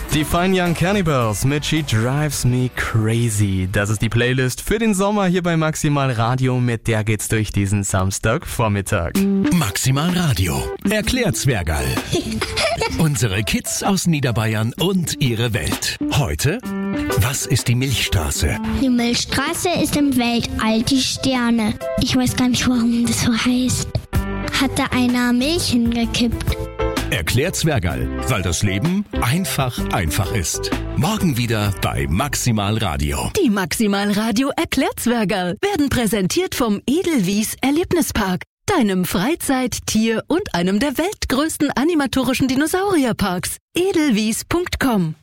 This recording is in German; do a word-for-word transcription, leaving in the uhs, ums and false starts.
Die Fine Young Cannibals mit She Drives Me Crazy. Das ist die Playlist für den Sommer hier bei Maximal Radio. Mit der geht's durch diesen Samstagvormittag. Maximal Radio. Erklärt Zwergal. Unsere Kids aus Niederbayern und ihre Welt. Heute, was ist die Milchstraße? Die Milchstraße ist im Weltall die Sterne. Ich weiß gar nicht, warum das so heißt. Hat da einer Milch hingekippt? Erklärt Zwergal, weil das Leben einfach einfach ist. Morgen wieder bei Maximal Radio. Die Maximal Radio Erklärt Zwergal werden präsentiert vom Edelwies Erlebnispark, deinem Freizeit-, Tier- und einem der weltgrößten animatorischen Dinosaurierparks. edelwies punkt com